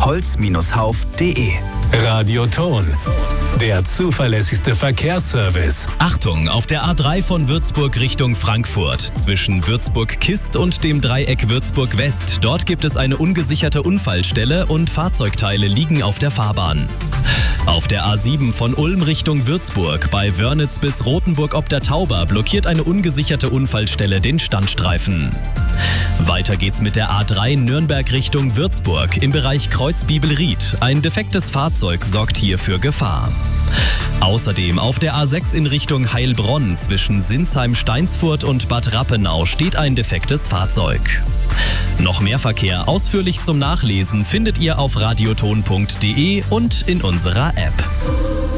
holz-hauf.de. Radioton, der zuverlässigste Verkehrsservice. Achtung, auf der A3 von Würzburg Richtung Frankfurt, zwischen Würzburg-Kist und dem Dreieck Würzburg-West. Dort gibt es eine ungesicherte Unfallstelle und Fahrzeugteile liegen auf der Fahrbahn. Auf der A7 von Ulm Richtung Würzburg, bei Wörnitz bis Rothenburg ob der Tauber, blockiert eine ungesicherte Unfallstelle den Standstreifen. Weiter geht's mit der A3 Nürnberg Richtung Würzburg im Bereich Kreuzbibelried. Ein defektes Fahrzeug sorgt hier für Gefahr. Außerdem auf der A6 in Richtung Heilbronn zwischen Sinsheim-Steinsfurt und Bad Rappenau steht ein defektes Fahrzeug. Noch mehr Verkehr ausführlich zum Nachlesen findet ihr auf radioton.de und in unserer App.